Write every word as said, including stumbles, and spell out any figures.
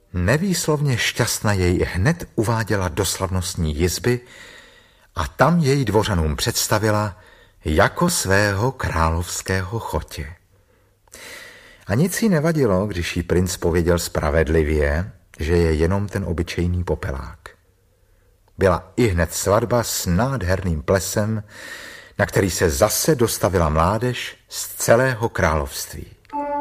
Nevýslovně šťastna jej hned uváděla do slavnostní jizby a tam jej dvořanům představila jako svého královského chotě. A nic jí nevadilo, když jí princ pověděl spravedlivě, že je jenom ten obyčejný popelák. Byla ihned svatba s nádherným plesem, na který se zase dostavila mládež z celého království.